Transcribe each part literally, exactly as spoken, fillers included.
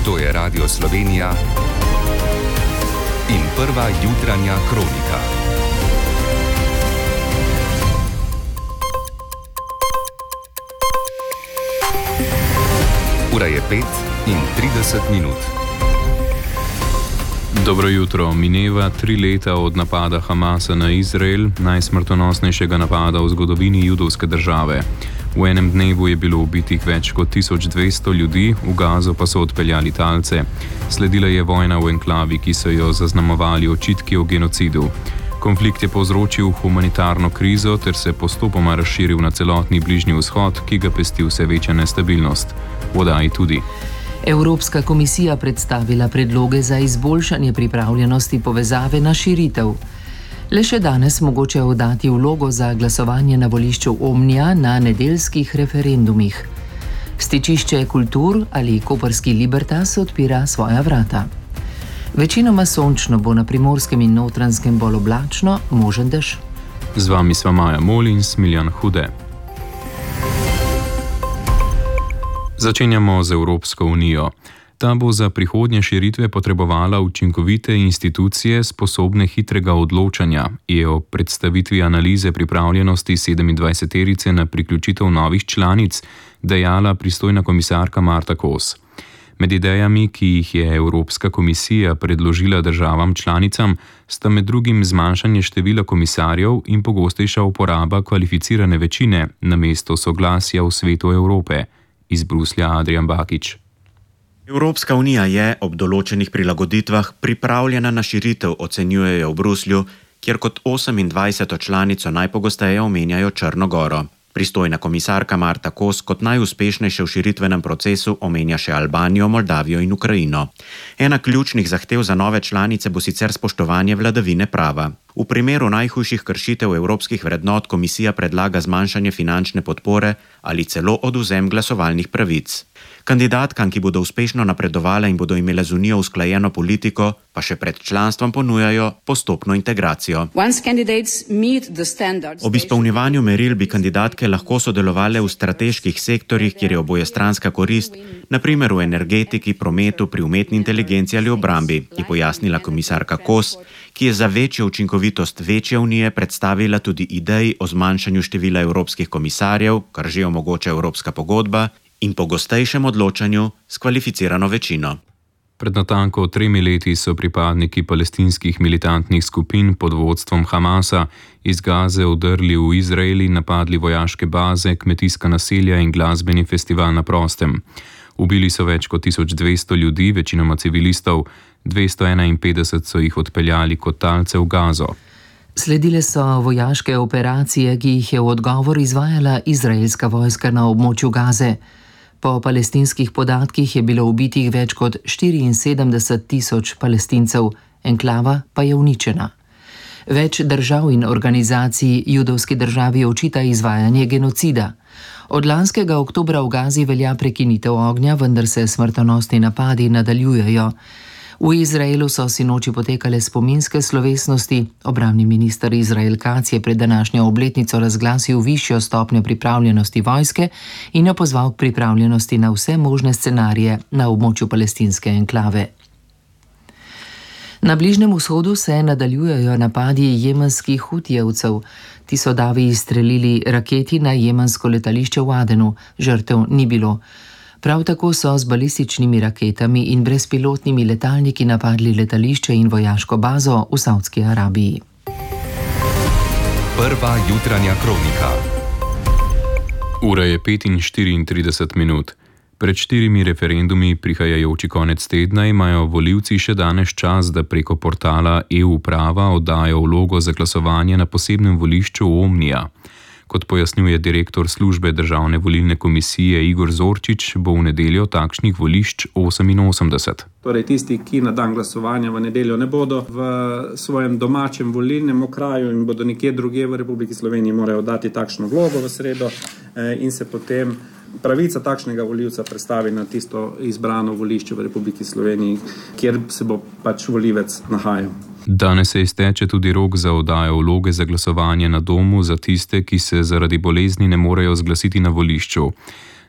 To je Radio Slovenija in prva jutranja kronika. Ura je pet in trideset minut. Dobro jutro. Mineva tri leta od napada Hamasa na Izrael, najsmrtonosnejšega napada v zgodovini judovske države. V enem dnevu je bilo ubitih več kot tisoč dvesto ljudi, v Gazo pa so odpeljali talce. Sledila je vojna v enklavi, ki so jo zaznamovali očitki o genocidu. Konflikt je povzročil humanitarno krizo ter se postopoma razširil na celotni Bližnji vzhod, ki ga pesti vse večja nestabilnost. V oddaji tudi. Evropska komisija predstavila predloge za izboljšanje pripravljenosti povezave na širitev. Le še danes mogoče oddati vlogo za glasovanje na volišču Omnija na nedeljskih referendumih. Stičišče kultur ali koprski Libertas odpira svoja vrata. Večinoma sončno bo na Primorskem in Notranjskem bolj oblačno, možen dež. Z vami sva Maja Mol in Smiljan Hude. Začenjamo z Evropsko unijo. Ta bo za prihodnje širitve potrebovala učinkovite institucije sposobne hitrega odločanja, je o predstavitvi analize pripravljenosti sedemindvajseterice na priključitev novih članic dejala pristojna komisarka Marta Kos. Med idejami, ki jih je Evropska komisija predložila državam članicam, sta med drugim zmanjšanje števila komisarjev in pogostejša uporaba kvalificirane večine namesto soglasja v Svetu Evrope. Iz Bruslja Adrian Bakič. Evropska unija je ob določenih prilagoditvah pripravljena na širitev, ocenjujejo v Bruslju, kjer kot osemindvajseto članico najpogosteje omenjajo Črno Goro. Pristojna komisarka Marta Kos kot najuspešnejše v širitvenem procesu omenja še Albanijo, Moldavijo in Ukrajino. Ena ključnih zahtev za nove članice bo sicer spoštovanje vladavine prava. V primeru najhujših kršitev evropskih vrednot komisija predlaga zmanjšanje finančne podpore ali celo odvzem glasovalnih pravic. Kandidatkam, ki bodo uspešno napredovale in bodo imele z unijo usklajeno politiko, pa še pred članstvom ponujajo postopno integracijo. Ob izpolnjevanju meril bi kandidatke lahko sodelovale v strateških sektorjih, kjer je obojestranska korist, na primer v energetiki, prometu, pri umetni inteligenci ali obrambi, je pojasnila komisarka Kos, ki je za večjo učinkovitost večje unije predstavila tudi ideji o zmanjšanju števila evropskih komisarjev, kar že omogoča Evropska pogodba, in pogostejšem odločanju s kvalificirano večino. Pred natanko tremi leti so pripadniki palestinskih militantnih skupin pod vodstvom Hamasa iz Gaze vdrli v Izrael in napadli vojaške baze, kmetijska naselja in glasbeni festival na prostem. Ubili so več kot tisoč dvesto ljudi, večinoma civilistov, dvesto enainpetdeset so jih odpeljali kot talce v Gazo. Sledile so vojaške operacije, ki jih je v odgovor izvajala izraelska vojska na območju Gaze. Po palestinskih podatkih je bilo ubitih več kot štiriinsedemdeset tisoč Palestincev, enklava pa je uničena. Več držav in organizacij judovski državi očita izvajanje genocida. Od lanskega oktobra v Gazi velja prekinitev ognja, vendar se smrtonosni napadi nadaljujejo. V Izraelu so sinoči potekale spominske slovesnosti. Obrambni minister Izrael Katz je pred današnjo obletnico razglasil višjo stopnjo pripravljenosti vojske in jo pozval k pripravljenosti na vse možne scenarije na območju palestinske enklave. Na Bližnjem vzhodu se nadaljujejo napadi jemenskih hutijevcev. Ti so davi izstrelili raketi na jemensko letališče v Adenu. Žrtev ni bilo. Prav tako so z balističnimi raketami in brezpilotnimi letalniki napadli letališče in vojaško bazo v Savdski Arabiji. Prva jutranja kronika. Ura je pet in štiriintrideset minut. Pred štirimi referendumi prihajajoči konec tedna imajo volivci še danes čas, da preko portala E U Prava oddajo vlogo za glasovanje na posebnem volišču Omnija. Kot pojasnjuje direktor službe Državne volilne komisije Igor Zorčič, bo v nedeljo takšnih volišč oseminosemdeset. Torej tisti, ki na dan glasovanja v nedeljo ne bodo v svojem domačem volilnem okraju in bodo nekje drugje v Republiki Sloveniji, morajo dati takšno vlogo v sredo in se potem pravica takšnega volivca predstavi na tisto izbrano volišče v Republiki Sloveniji, kjer se bo pač volivec nahajal. Danes se izteče tudi rok za oddajo vloge za glasovanje na domu za tiste, ki se zaradi bolezni ne morejo zglasiti na volišču.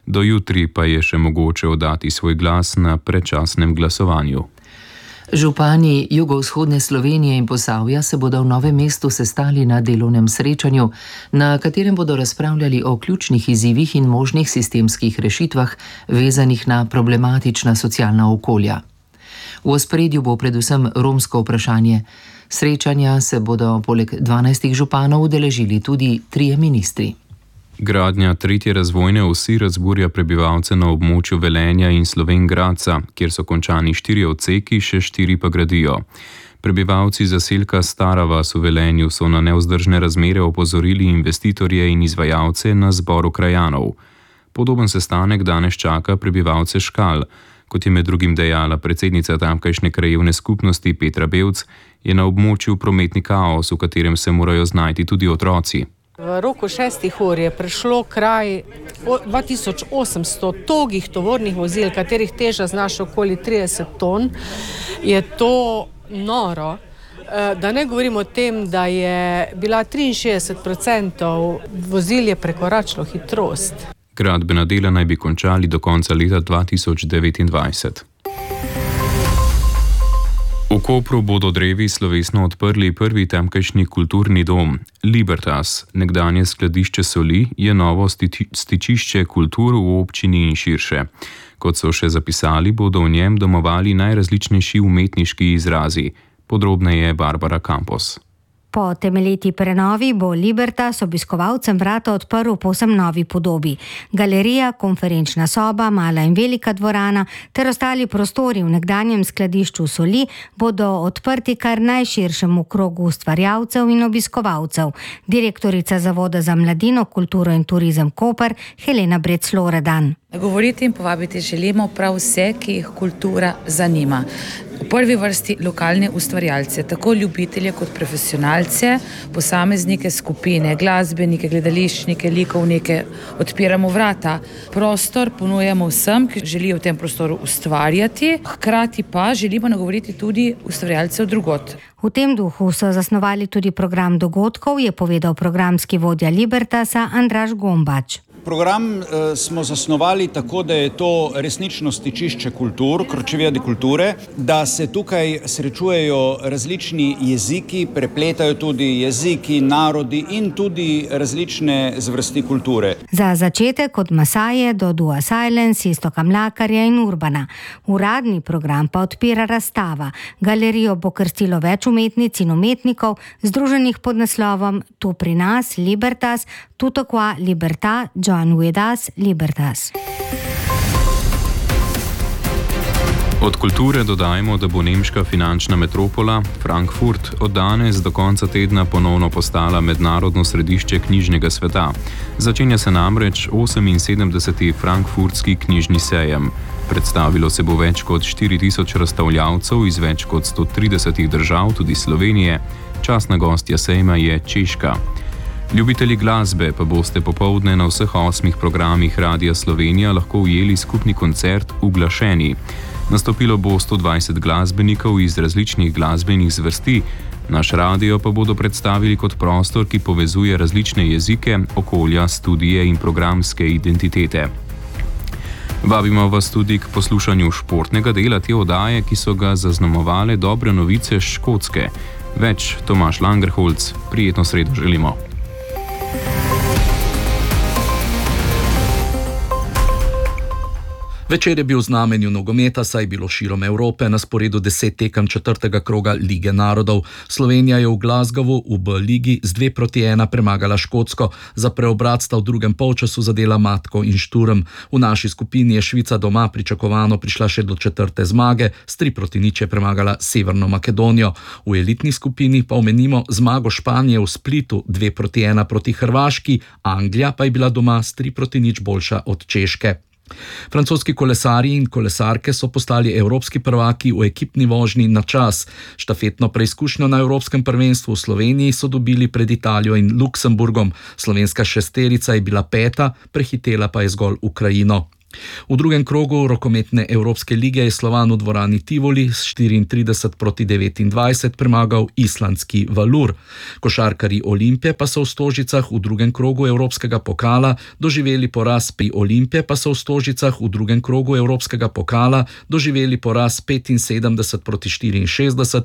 Do jutri pa je še mogoče oddati svoj glas na predčasnem glasovanju. Župani jugovzhodne Slovenije in Posavja se bodo v Novem mestu sestali na delovnem srečanju, na katerem bodo razpravljali o ključnih izzivih in možnih sistemskih rešitvah, vezanih na problematična socialna okolja. V ospredju bo predvsem romsko vprašanje. Srečanja se bodo poleg dvanajstih županov udeležili tudi trije ministri. Gradnja tretje razvojne osi razburja prebivalce na območju Velenja in Slovenj Gradca, kjer so končani štiri odseki, še štiri pa gradijo. Prebivalci zaselka Stara vas v Velenju so na nevzdržne razmere opozorili investitorje in izvajalce na zboru krajanov. Podoben sestanek danes čaka prebivalce Škal. Kot je med drugim dejala predsednica tamkajšnje krajevne skupnosti Petra Bevc, je na območju prometni kaos, v katerem se morajo znajti tudi otroci. V roku šestih ur je prišlo kraj dva tisoč osemsto togih tovornih vozil, katerih teža znaša okoli trideset ton. Je to noro. Da ne govorimo o tem, da je bila triinšestdeset procentov vozil je prekoračilo hitrost. Gradbena dela naj bi končali do konca leta dva tisoč devetindvajset. V Kopru bodo drevi slovesno odprli prvi tamkajšnji kulturni dom. Libertas, nekdanje skladišče soli, je novo stiči, stičišče kultur v občini in širše. Kot so še zapisali, bodo v njem domovali najrazličnejši umetniški izrazi. Podrobneje Barbara Campos. Po temeljiti prenovi bo Libertas obiskovalcem vrata odprl v povsem novi podobi. Galerija, konferenčna soba, mala in velika dvorana ter ostali prostori v nekdanjem skladišču soli bodo odprti kar najširšemu krogu ustvarjalcev in obiskovalcev. Direktorica Zavoda za mladino, kulturo in turizem Koper Helena Brec-Loredan. Govoriti in povabiti želimo prav vse, ki jih kultura zanima. V prvi vrsti lokalne ustvarjalce, tako ljubitelje kot profesionalce, posameznike, skupine, glasbenike, gledališčnike, likovnike. Odpiramo vrata. Prostor ponujamo vsem, ki želijo v tem prostoru ustvarjati, hkrati pa želimo nagovoriti tudi ustvarjalce od drugot. V tem duhu so zasnovali tudi program dogodkov, je povedal programski vodja Libertasa Andraž Gombač. Program eh, smo zasnovali tako, da je to resnično stičišče kultur, kročevjade kulture, da se tukaj srečujejo različni jeziki, prepletajo tudi jeziki, narodi in tudi različne zvrsti kulture. Za začetek od Masaje do Dua Silence, Istoka Mlakarja in Urbana. Uradni program pa odpira razstava. Galerijo bo krstilo več umetnic in umetnikov, združenih pod naslovom Tu pri nas, Libertas, Tutto qua Libertà, Join with us, Libertas. Od kulture dodajmo, da bo nemška finančna metropola Frankfurt od danes do konca tedna ponovno postala mednarodno središče knjižnega sveta. Začenja se namreč oseminsedemdeseti frankfurtski knjižni sejem. Predstavilo se bo več kot štiri tisoč razstavljavcev iz več kot sto tridesetih držav, tudi Slovenije. Častna gostja sejma je Češka. Ljubitelji glasbe pa boste popoldne na vseh osmih programih Radia Slovenija lahko ujeli skupni koncert Uglašeni. Nastopilo bo sto dvajset glasbenikov iz različnih glasbenih zvrsti. Naš radio pa bodo predstavili kot prostor, ki povezuje različne jezike, okolja, studije in programske identitete. Vabimo vas tudi k poslušanju športnega dela te oddaje, ki so ga zaznamovale dobre novice s Škotske. Več Tomaž Langerholz, prijetno sredo želimo. Večer je bil v znamenju nogometa, saj je bilo širom Evrope na sporedu deset tekem četrtega kroga Lige narodov. Slovenija je v Glasgowu v B-ligi z dve proti ena premagala Škotsko, za preobrat sta v drugem polčasu zadela Matko in Šturm. V naši skupini je Švica doma pričakovano prišla še do četrte zmage, s tri proti nič je premagala Severno Makedonijo. V elitni skupini pa omenimo zmago Španije v Splitu dve proti ena proti Hrvaški, Anglija pa je bila doma s tri proti nič boljša od Češke. Francoski kolesarji in kolesarke so postali evropski prvaki v ekipni vožnji na čas. Štafetno preizkušnjo na Evropskem prvenstvu v Sloveniji so dobili pred Italijo in Luksemburgom. Slovenska šesterica je bila peta, prehitela pa je zgolj Ukrajino. V drugem krogu rokometne Evropske lige je Slovan v dvorani Tivoli s štiriintrideset proti devetindvajset premagal islandski Valur. Košarkarji Olimpije pa so v Stožicah v drugem krogu Evropskega pokala doživeli poraz pri Olimpije pa so v Stožicah v drugem krogu Evropskega pokala doživeli poraz petinsedemdeset proti štiriinšestdeset